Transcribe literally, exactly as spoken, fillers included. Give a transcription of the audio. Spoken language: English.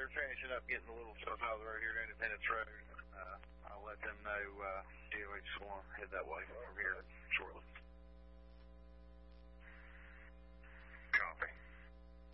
they're finishing up getting the little stuff out of the road here to Independence Road. Uh, I'll let them know uh, D O H is going to head that way from here shortly.